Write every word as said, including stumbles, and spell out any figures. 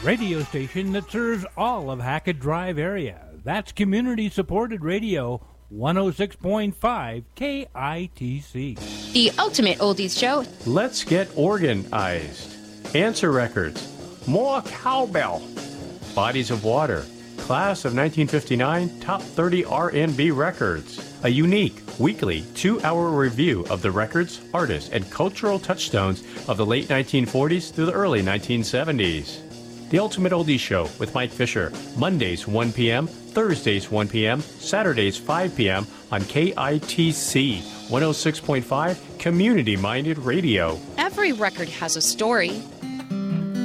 radio station that serves all of Hackett Drive area. That's community-supported radio, one oh six point five K I T C. The ultimate oldies show. Let's get organized. Answer records. More cowbell. Bodies of Water. Class of nineteen fifty-nine Top thirty R and B Records. A unique, weekly, two-hour review of the records, artists, and cultural touchstones of the late nineteen forties through the early nineteen seventies. The Ultimate Oldies Show with Mike Fisher. Mondays, one p.m., Thursdays, one p.m., Saturdays, five p.m. on K I T C, one oh six point five, community-minded radio. Every record has a story.